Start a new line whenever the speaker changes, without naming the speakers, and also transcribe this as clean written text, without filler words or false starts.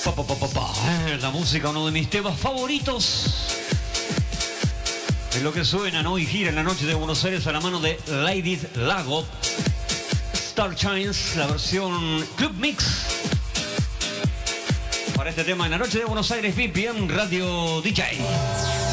La música, uno de mis temas favoritos. Es lo que suena, ¿no? Y gira en la noche de Buenos Aires a la mano de Lady Lago. Star Chines, la versión Club Mix. Para este tema en la noche de Buenos Aires, BPM Radio DJ.